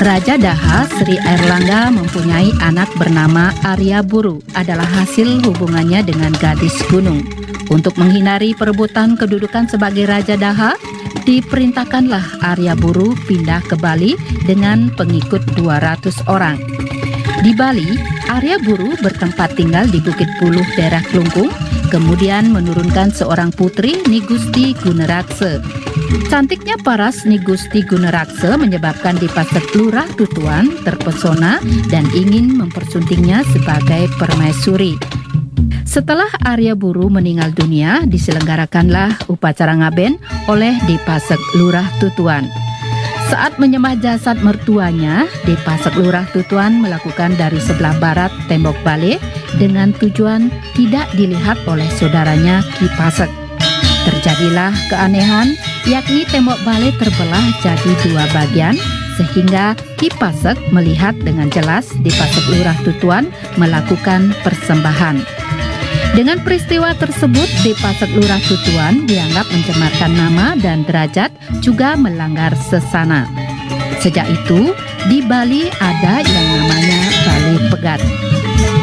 Raja Daha Sri Airlangga mempunyai anak bernama Arya Buru adalah hasil hubungannya dengan gadis gunung. Untuk menghindari perebutan kedudukan sebagai Raja Daha, diperintahkanlah Arya Buru pindah ke Bali dengan pengikut 200 orang. Di Bali, Arya Buru bertempat tinggal di Bukit Puluh daerah Klungkung, kemudian menurunkan seorang putri Nigusti Gunerakse. Cantiknya paras Nigusti Gunerakse menyebabkan Dipasek Lurah Tutuan terpesona dan ingin mempersuntingnya sebagai permaisuri. Setelah Arya Buru meninggal dunia, diselenggarakanlah upacara ngaben oleh Dipasek Lurah Tutuan. Saat menyembah jasad mertuanya, Dipasek Lurah Tutuan melakukan dari sebelah barat tembok bale dengan tujuan tidak dilihat oleh saudaranya Ki Pasek. Terjadilah keanehan, yakni tembok bale terbelah jadi dua bagian, sehingga Ki Pasek melihat dengan jelas Dipasek Lurah Tutuan melakukan persembahan. Dengan peristiwa tersebut, Dipasek Lurah Tutuan dianggap mencemarkan nama dan derajat, juga melanggar sesana. Sejak itu, di Bali ada yang namanya Bali Pegat.